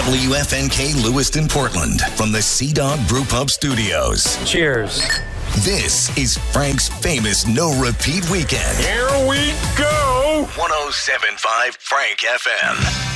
WFNK Lewiston, Portland, from the Sea Dog Brewpub Studios. Cheers. This is Frank's famous no-repeat weekend. Here we go! 107.5 Frank FM.